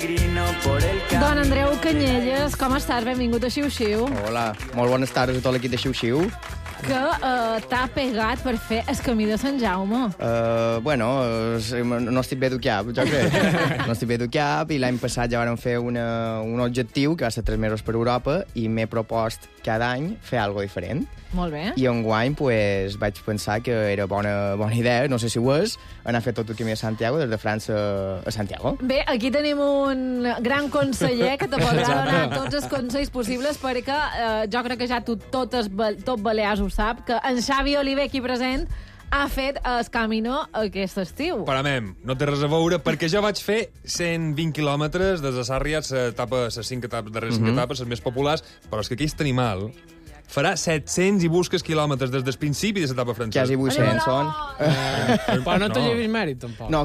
Don Andreu Canyelles, com estàs? Benvingut a Xiu-Xiu. Hola, molt bones tardes a tot l'equip de Xiu-Xiu. Que t'ha pegat per fer el camí de Sant Jaume. No estic bé d'ucap, jo crec. No estic bé d'ucap i l'any passat ja vam fer un objectiu que va ser 3 mesos per Europa i m'he propost cada any fer alguna diferent. Molt bé. I enguany pues, vaig pensar que era bona idea, no sé si ho és, anar a fer tot el camí de Santiago, des de França a Santiago. Bé, aquí tenim un gran conseller que te podrà donar tots els consells possibles perquè jo crec que ja tot Balears ho sap, que en Xavi Oliver, aquí present, ha fet el Camino aquest estiu. Paramem, no té res a veure, perquè jo vaig fer 120 quilòmetres des de Sàrria, les 5 etapes, darreres 5 etapes, les més populars, però és que aquest animal farà 700 i busques quilòmetres des del principi de l'etapa francesa. Quasi 800 són. Però no te llevis mèrit, tampoc. No,